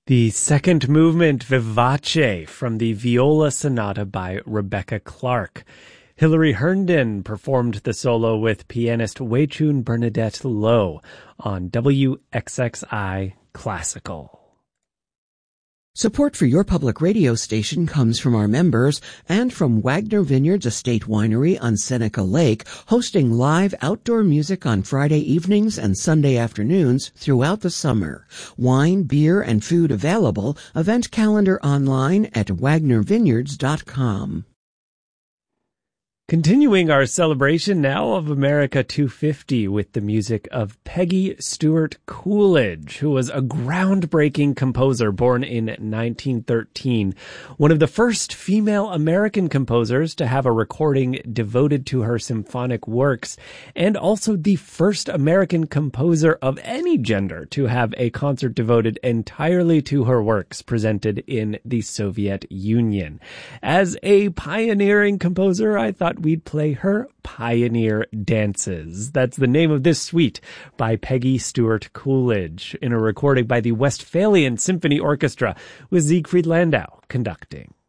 The second movement, Vivace, from the Viola Sonata by Rebecca Clark. Hilary Herndon performed the solo with pianist Wei-Chun Bernadette Lowe on WXXI Classical. Support for your public radio station comes from our members and from Wagner Vineyards Estate Winery on Seneca Lake, hosting live outdoor music on Friday evenings and Sunday afternoons throughout the summer. Wine, beer, and food available. Event calendar online at wagnervineyards.com. Continuing our celebration now of America 250 with the music of Peggy Stewart Coolidge, who was a groundbreaking composer born in 1913, one of the first female American composers to have a recording devoted to her symphonic works, and also the first American composer of any gender to have a concert devoted entirely to her works presented in the Soviet Union. As a pioneering composer, I thought we'd play her Pioneer Dances. That's the name of this suite by Peggy Stewart Coolidge in a recording by the Westphalian Symphony Orchestra with Siegfried Landau conducting.